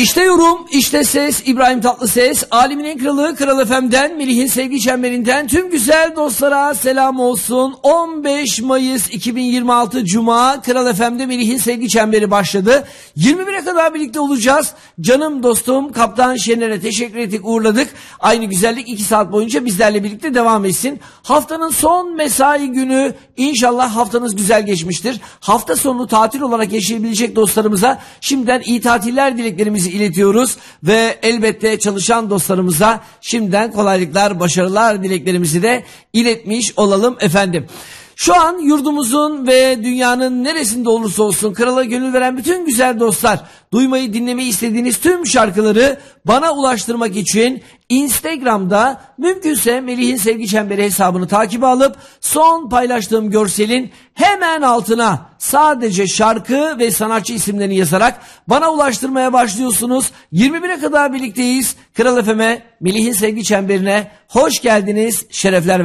İşte yorum, işte ses, İbrahim Tatlıses, Alemin en kralı, Kral FM'den, Melih'in sevgi çemberinden tüm güzel dostlara selam olsun. 15 Mayıs 2026 Cuma, Kral FM'de Melih'in sevgi çemberi başladı. 21'e kadar birlikte olacağız. Canım dostum Kaptan Şener'e teşekkür ettik, uğurladık. Aynı güzellik 2 saat boyunca bizlerle birlikte devam etsin. Haftanın son mesai günü, inşallah haftanız güzel geçmiştir. Hafta sonu tatil olarak yaşayabilecek dostlarımıza şimdiden iyi tatiller dileklerimizi iletiyoruz ve elbette çalışan dostlarımıza şimdiden kolaylıklar, başarılar dileklerimizi de iletmiş olalım efendim. Şu an yurdumuzun ve dünyanın neresinde olursa olsun krala gönül veren bütün güzel dostlar, duymayı, dinlemeyi istediğiniz tüm şarkıları bana ulaştırmak için Instagram'da mümkünse Melih'in Sevgi Çemberi hesabını takibe alıp son paylaştığım görselin hemen altına sadece şarkı ve sanatçı isimlerini yazarak bana ulaştırmaya başlıyorsunuz. 21'e kadar birlikteyiz. Kral FM'e, Melih'in Sevgi Çemberi'ne hoş geldiniz, şerefler